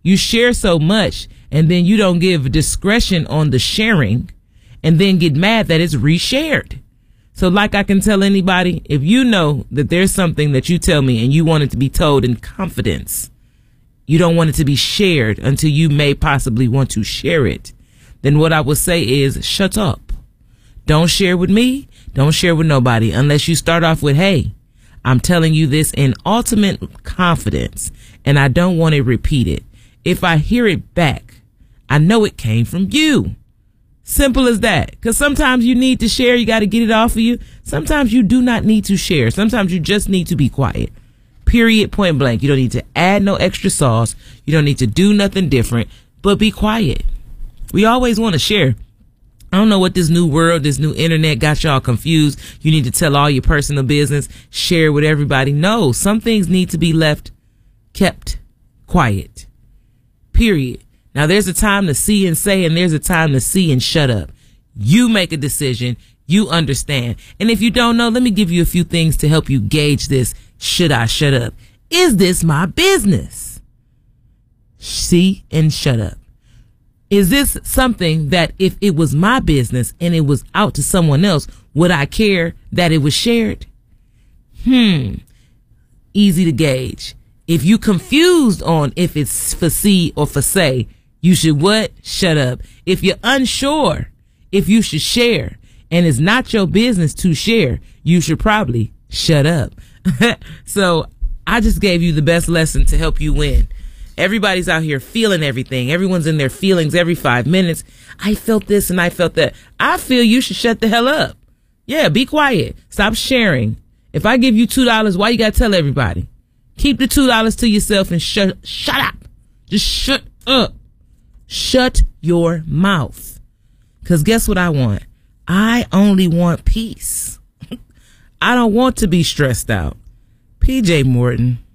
You share so much and then you don't give discretion on the sharing and then get mad that it's reshared. So like I can tell anybody, if you know that there's something that you tell me and you want it to be told in confidence, you don't want it to be shared until you may possibly want to share it, then what I would say is shut up. Don't share with me. Don't share with nobody unless you start off with, hey, I'm telling you this in ultimate confidence and I don't want it repeated. If I hear it back, I know it came from you. Simple as that. Because sometimes you need to share. You got to get it off of you. Sometimes you do not need to share. Sometimes you just need to be quiet. Period. Point blank. You don't need to add no extra sauce. You don't need to do nothing different, but be quiet. We always want to share. I don't know what this new world, this new internet got y'all confused. You need to tell all your personal business, share with everybody. No, some things need to be kept quiet. Period. Now there's a time to see and say, and there's a time to see and shut up. You make a decision. You understand. And if you don't know, let me give you a few things to help you gauge this. Should I shut up? Is this my business? See and shut up. Is this something that if it was my business and it was out to someone else, would I care that it was shared? Easy to gauge. If you confused on if it's for see or for say, you should what? Shut up. If you're unsure if you should share and it's not your business to share, you should probably shut up. So I just gave you the best lesson to help you win. Everybody's out here feeling everything. Everyone's in their feelings every 5 minutes. I felt this and I felt that. I feel you should shut the hell up. Yeah, be quiet. Stop sharing. If I give you $2, why you gotta tell everybody? Keep the $2 to yourself and shut up. Just shut up. Shut your mouth. Because guess what I want? I only want peace. I don't want to be stressed out. PJ Morton.